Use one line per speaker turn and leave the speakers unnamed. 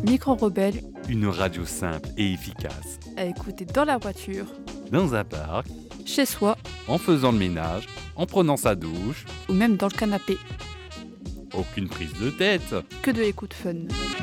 Micro Rebelle,
Une radio simple et efficace.
à écouter dans la voiture,
Dans un parc,
chez soi
en faisant le ménage, en prenant sa douche.
ou même dans le canapé.
Aucune prise de tête.
Que de l'écoute fun.